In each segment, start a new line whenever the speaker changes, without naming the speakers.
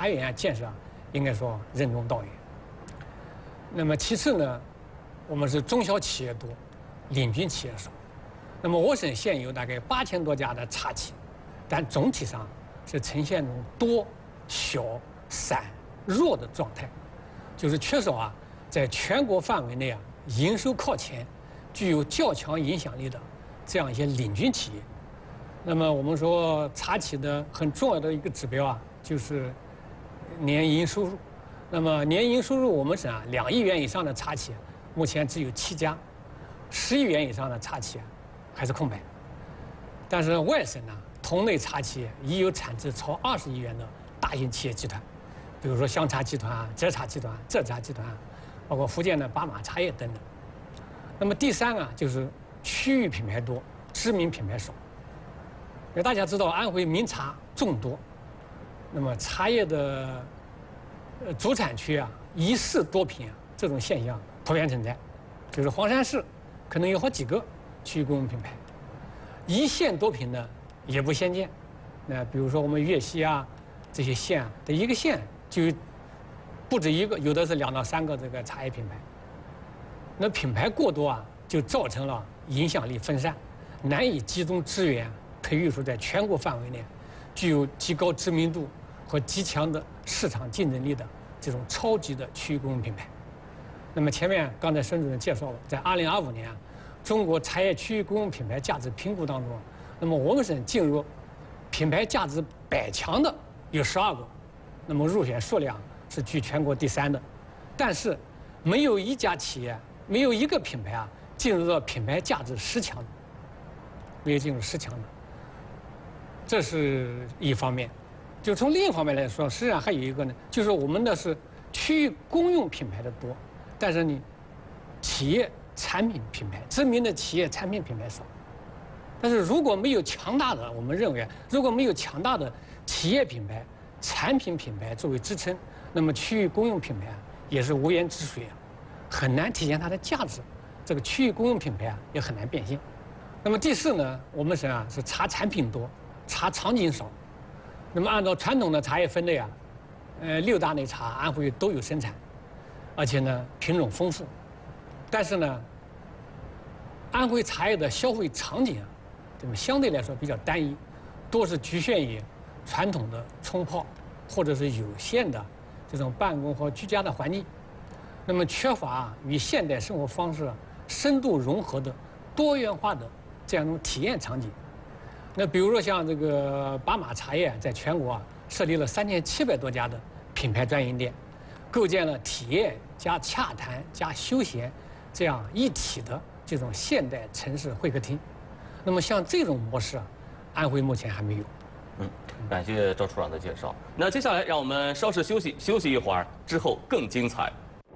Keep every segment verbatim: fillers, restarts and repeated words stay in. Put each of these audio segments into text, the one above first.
茶园建设应该说任重道远。那么其次呢，我们是中小企业多，领军企业少。那么我省现有大概八千多家的茶企，但总体上是呈现一种多、小、散、弱的状态，就是缺少啊，在全国范围内啊营收靠前、具有较强影响力的这样一些领军企业。那么我们说茶企的很重要的一个指标啊，就是年营收入。那么年营收入我们省啊两亿元以上的茶企，目前只有七家，十亿元以上的茶企还是空白。但是外省呢，同类茶企已有产值超二十亿元的大型企业集团，比如说湘茶集团啊、浙茶集团、浙茶集团，包括福建的巴马茶叶等等。那么第三啊，就是区域品牌多，知名品牌少。因为大家知道安徽名茶众多，那么茶叶的呃主产区啊一市多品啊这种现象普遍存在，就是黄山市可能有好几个区域公用品牌，一县多品呢也不鲜见。那比如说我们粤西啊这些县啊，的一个县就不止一个，有的是两到三个这个茶叶品牌。那品牌过多啊，就造成了影响力分散，难以集中资源培育出在全国范围内具有极高知名度和极强的市场竞争力的这种超级的区域公用品牌。那么前面刚才孙主任介绍了，在二零二五年啊，中国茶叶区域公用品牌价值评估当中，那么我们省进入品牌价值百强的有十二个，那么入选数量是居全国第三的，但是没有一家企业，没有一个品牌啊进入到品牌价值十强的，没有进入十强的。这是一方面，就从另一方面来说，实际上还有一个呢，就是我们的是区域公用品牌的多，但是你企业产品品牌知名的企业产品品牌少。但是如果没有强大的，我们认为如果没有强大的企业品牌、产品品牌作为支撑，那么区域公用品牌啊也是无源之水啊，很难体现它的价值。这个区域公用品牌啊也很难变现。那么第四呢，我们省啊是茶产品多，茶场景少。那么按照传统的茶叶分类啊，呃六大类茶安徽都有生产，而且呢品种丰富。但是呢，安徽茶叶的消费场景啊，这么相对来说比较单一，多是局限于传统的冲泡或者是有限的这种办公和居家的环境，那么缺乏与现代生活方式深度融合的多元化的这样一种体验场景。那比如说像这个巴马茶叶在全国啊设立了三千七百多家的品牌专营店，构建了体验加洽谈加休闲这样一体的这种现代城市会客厅。那么像这种模式啊，安徽目前还没有。
嗯，感谢赵处长的介绍。那接下来让我们稍事休息，休息一会儿之后更精彩。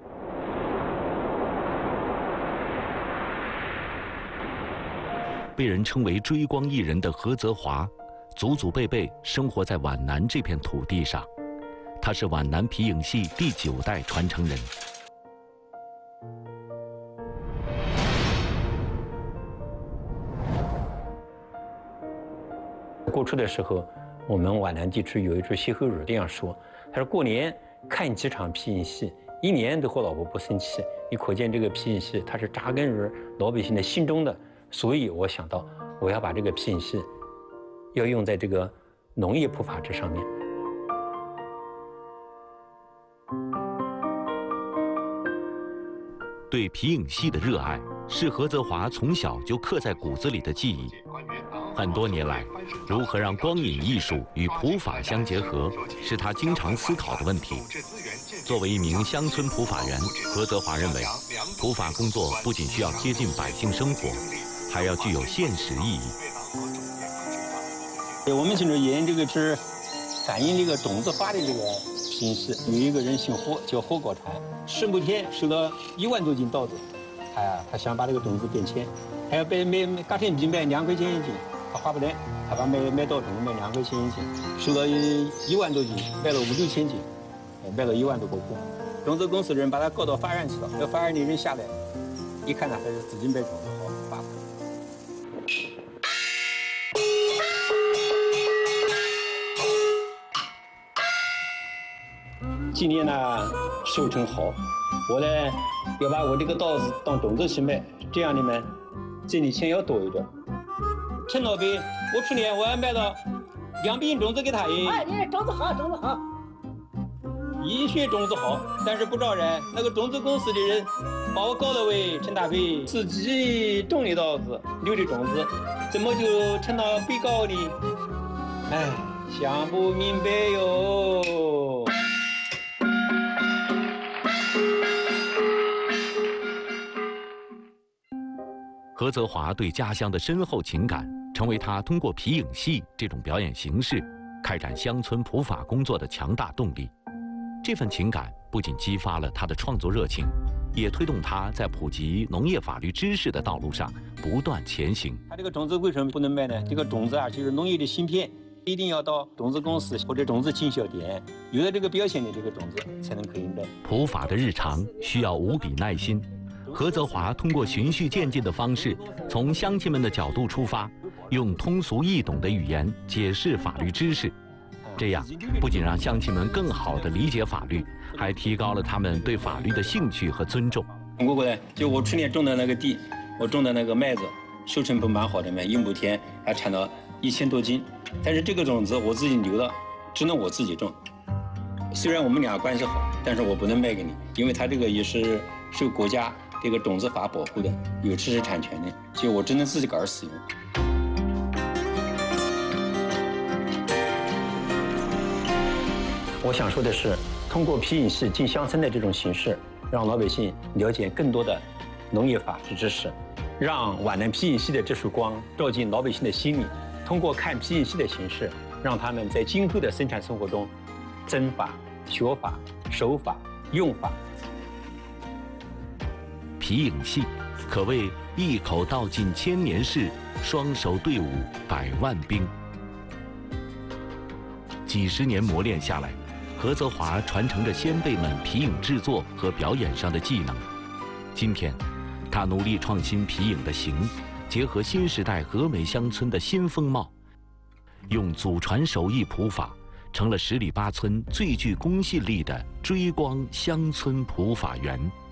被人称为追光艺人的何泽华，祖祖辈辈生活在皖南这片土地上，他是皖南皮影戏第九代传承人。
过去的时候，我们皖南地区有一句歇后语这样说：“他说过年看几场皮影戏，一年都和老婆不生气。”你可见这个皮影戏它是扎根于老百姓的心中的。所以我想到，我要把这个皮影戏要用在这个农业普法制上面。
对皮影戏的热爱是何泽华从小就刻在骨子里的记忆。很多年来，如何让光影艺术与普法相结合，是他经常思考的问题。作为一名乡村普法员，何泽华认为，普法工作不仅需要贴近百姓生活，还要具有现实意义。
我们现在演这个是反映这个种子法的这个皮影戏，有一个人姓霍，叫霍高禅，十亩田收了一万多斤稻子，他呀，他想把这个种子变钱，还要卖卖嘎天币卖两块钱一斤，他花不来，他把卖卖稻种卖两块钱一斤，收了一一万多斤，卖了五六千斤，卖了一万多个货。种子公司的人把他告到法院去了，那法院的人下来，一看呢，他是自己卖种子好，罚款。 今年呢收成好，我呢要把我这个稻子当种子去卖，这样你们挣的钱要多一点。陈老板，我去年我还卖了两瓶种子给他耶。
哎，你种子好，种子好。
医学种子好，但是不招人。那个种子公司的人把我告了喂，陈大飞自己种的稻子留的种子，怎么就成了被告呢？哎，想不明白哟。
何泽华对家乡的深厚情感，成为他通过皮影戏这种表演形式开展乡村普法工作的强大动力。这份情感不仅激发了他的创作热情，也推动他在普及农业法律知识的道路上不断前行。
他这个种子为什么不能卖呢？这个种子啊，就是农业的芯片，一定要到种子公司或者种子经销点，有了这个标签的这个种子才能可以卖。
普法的日常需要无比耐心。何泽华通过循序渐进的方式，从乡亲们的角度出发，用通俗易懂的语言解释法律知识。这样不仅让乡亲们更好地理解法律，还提高了他们对法律的兴趣和尊重。
我过来，就我去年种的那个地，我种的那个麦子，收成不蛮好的嘛，一亩田还产到一千多斤。但是这个种子我自己留了，只能我自己种。虽然我们俩关系好，但是我不能卖给你，因为它这个也是受国家这个种子法保护的，有知识产权的，就我只能自己个儿使用。我想说的是，通过皮影戏进乡村的这种形式，让老百姓了解更多的农业法治知识，让皖南皮影戏的这束光照进老百姓的心里。通过看皮影戏的形式，让他们在今后的生产生活中，增法、学法、守法、用法。
皮影戏可谓一口道尽千年事，双手对舞百万兵。几十年磨练下来，何泽华传承着先辈们皮影制作和表演上的技能。今天，他努力创新皮影的形，结合新时代和美乡村的新风貌，用祖传手艺普法，成了十里八村最具公信力的追光乡村普法员。